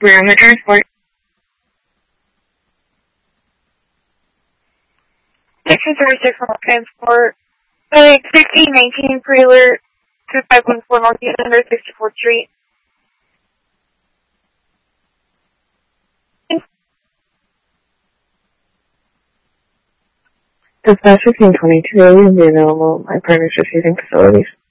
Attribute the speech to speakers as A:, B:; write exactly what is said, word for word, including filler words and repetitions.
A: We're on the transport.
B: Section thirty-six on transport. Like sixteen nineteen pre-alert to five one four North Under sixty-fourth Street.
A: Dispatch fifteen twenty-two will be available. My partner's receiving facilities.